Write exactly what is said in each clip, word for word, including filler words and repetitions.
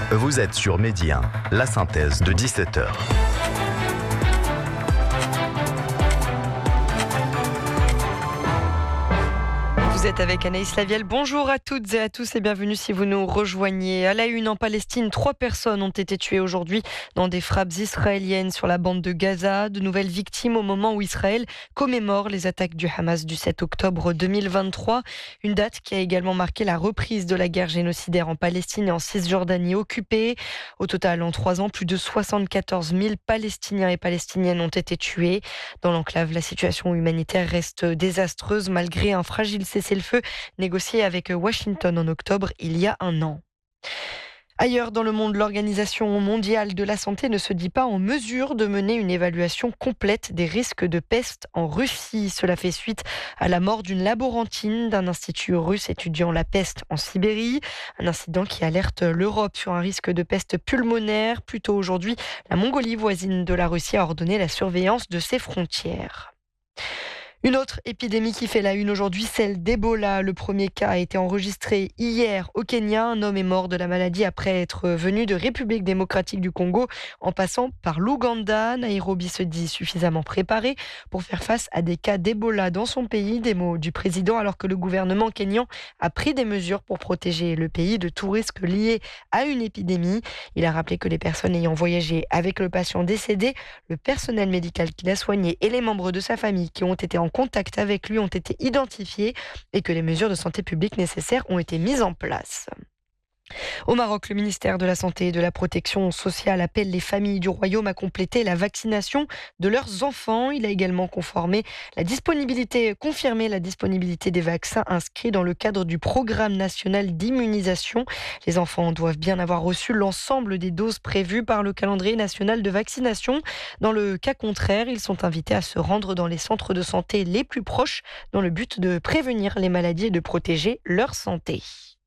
Vous êtes sur Midi un, la synthèse de dix-sept heures. Vous êtes avec Anaïs Lavielle. Bonjour à toutes et à tous et bienvenue si vous nous rejoignez. À la une en Palestine, trois personnes ont été tuées aujourd'hui dans des frappes israéliennes sur la bande de Gaza. De nouvelles victimes au moment où Israël commémore les attaques du Hamas du sept octobre deux mille vingt-trois. Une date qui a également marqué la reprise de la guerre génocidaire en Palestine et en Cisjordanie occupée. Au total, en trois ans, plus de soixante-quatorze mille Palestiniens et Palestiniennes ont été tués. Dans l'enclave, la situation humanitaire reste désastreuse malgré un fragile cessez-le-feu négocié avec Washington en octobre il y a un an. Ailleurs dans le monde, l'Organisation mondiale de la santé ne se dit pas en mesure de mener une évaluation complète des risques de peste en Russie. Cela fait suite à la mort d'une laborantine d'un institut russe étudiant la peste en Sibérie. Un incident qui alerte l'Europe sur un risque de peste pulmonaire. Plus tôt aujourd'hui, la Mongolie, voisine de la Russie, a ordonné la surveillance de ses frontières. Une autre épidémie qui fait la une aujourd'hui, celle d'Ebola. Le premier cas a été enregistré hier au Kenya. Un homme est mort de la maladie après être venu de République démocratique du Congo en passant par l'Ouganda. Nairobi se dit suffisamment préparé pour faire face à des cas d'Ebola dans son pays. Des mots du président alors que le gouvernement kényan a pris des mesures pour protéger le pays de tout risque lié à une épidémie. Il a rappelé que les personnes ayant voyagé avec le patient décédé, le personnel médical qui l'a soigné et les membres de sa famille qui ont été en contact avec lui ont été identifiés et que les mesures de santé publique nécessaires ont été mises en place. Au Maroc, le ministère de la Santé et de la Protection sociale appelle les familles du royaume à compléter la vaccination de leurs enfants. Il a également conformé la disponibilité, confirmé la disponibilité des vaccins inscrits dans le cadre du programme national d'immunisation. Les enfants doivent bien avoir reçu l'ensemble des doses prévues par le calendrier national de vaccination. Dans le cas contraire, ils sont invités à se rendre dans les centres de santé les plus proches dans le but de prévenir les maladies et de protéger leur santé.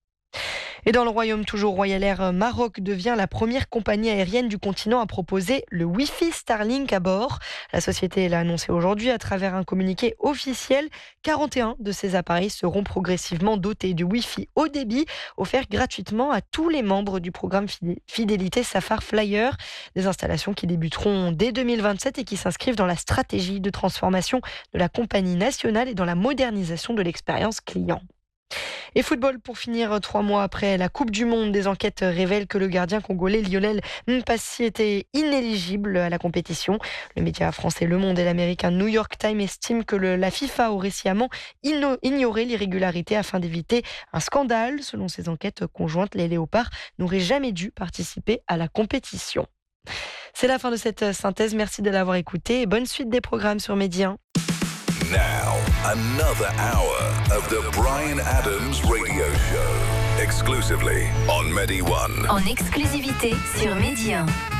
Et dans le royaume, toujours Royal Air Maroc devient la première compagnie aérienne du continent à proposer le Wi-Fi Starlink à bord. La société l'a annoncé aujourd'hui à travers un communiqué officiel. quarante et un de ces appareils seront progressivement dotés du Wi-Fi haut débit, offert gratuitement à tous les membres du programme Fidélité Safar Flyer. Des installations qui débuteront dès deux mille vingt-sept et qui s'inscrivent dans la stratégie de transformation de la compagnie nationale et dans la modernisation de l'expérience client. Et football pour finir, trois mois après la Coupe du Monde, des enquêtes révèlent que le gardien congolais Lionel Mpassi était inéligible à la compétition. Le média français Le Monde et l'américain New York Times estiment que le, la FIFA aurait sciemment ino- ignoré l'irrégularité afin d'éviter un scandale. Selon ces enquêtes conjointes, les Léopards n'auraient jamais dû participer à la compétition. C'est la fin de cette synthèse, merci de l'avoir écouté et bonne suite des programmes sur Midi un. Now, another hour of the Bryan Adams Radio Show, exclusively on Medi one. En exclusivité sur Midi un.